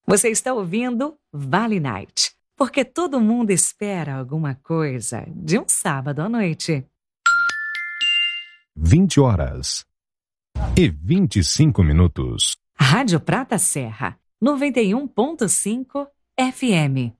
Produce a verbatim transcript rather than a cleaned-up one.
Você está ouvindo Vale Night, porque todo mundo espera alguma coisa de um sábado à noite. vinte horas e vinte e cinco minutos. Rádio Prata Serra, noventa e um ponto cinco F M.